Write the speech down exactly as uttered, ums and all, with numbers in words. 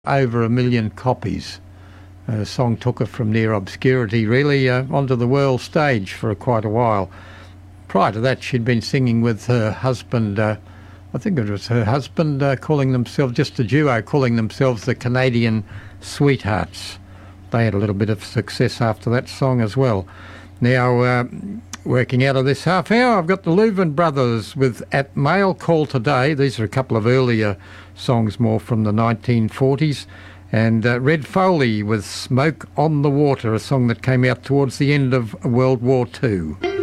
over a million copies. The song took her from near obscurity, really, uh, onto the world stage for quite a while. Prior to that, she'd been singing with her husband, uh, I think it was her husband, uh, calling themselves, just a duo, calling themselves the Canadian Sweethearts. They had a little bit of success after that song as well. Now, uh, working out of this half hour, I've got the Louvin Brothers with At Mail Call Today. These are a couple of earlier songs, more from the nineteen forties. And uh, Red Foley with Smoke on the Water, a song that came out towards the end of World War Two.